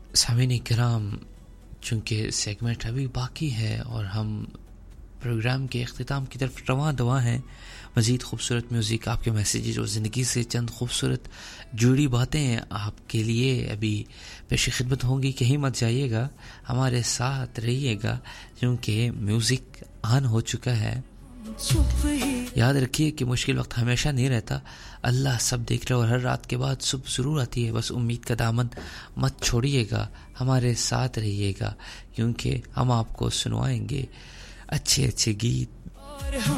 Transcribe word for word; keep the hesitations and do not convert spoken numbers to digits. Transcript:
सामीन किराम, चूँकि सेगमेंट अभी बाकी है और हम प्रोग्राम के इख्तिताम की तरफ रवां दवा हैं। मज़ीद खूबसूरत म्यूज़िक, आपके मैसेजेस और ज़िंदगी से चंद खूबसूरत जुड़ी बातें आपके लिए अभी पेश खिदमत होंगी। कहीं मत जाइएगा, हमारे साथ रहिएगा, क्योंकि म्यूज़िक ऑन हो चुका है। याद रखिए कि मुश्किल वक्त हमेशा नहीं रहता, अल्लाह सब देख रहा है और हर रात के बाद सुबह ज़रूर आती है। बस उम्मीद का दामन मत छोड़िएगा, हमारे साथ रहिएगा, क्योंकि हम आपको सुनवाएंगे अच्छे अच्छे गीत।